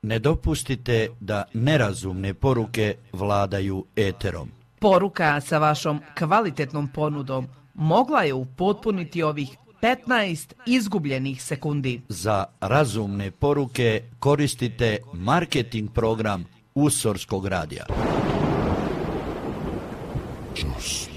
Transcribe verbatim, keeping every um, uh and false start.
Ne dopustite da nerazumne poruke vladaju eterom. Poruka sa vašom kvalitetnom ponudom mogla je upotpuniti ovih petnaest izgubljenih sekundi. Za razumne poruke koristite marketing program Usorskog radija. Just